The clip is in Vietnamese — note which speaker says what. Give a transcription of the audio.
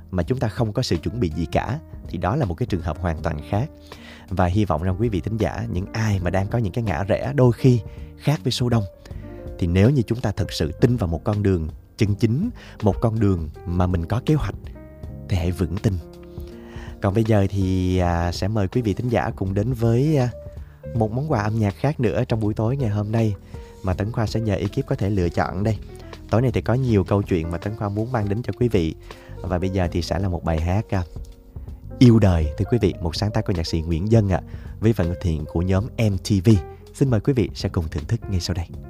Speaker 1: mà chúng ta không có sự chuẩn bị gì cả thì đó là một cái trường hợp hoàn toàn khác. Và hy vọng rằng quý vị thính giả, những ai mà đang có những cái ngã rẽ đôi khi khác với số đông, thì nếu như chúng ta thực sự tin vào một con đường chân chính, một con đường mà mình có kế hoạch, thì hãy vững tin. Còn bây giờ thì sẽ mời quý vị thính giả cùng đến với một món quà âm nhạc khác nữa trong buổi tối ngày hôm nay mà Tấn Khoa sẽ nhờ ekip có thể lựa chọn đây. Tối nay thì có nhiều câu chuyện mà Tấn Khoa muốn mang đến cho quý vị. Và bây giờ thì sẽ là một bài hát Yêu Đời, thưa quý vị, một sáng tác của nhạc sĩ Nguyễn Dân với phần thực hiện của nhóm MTV. Xin mời quý vị sẽ cùng thưởng thức ngay sau đây.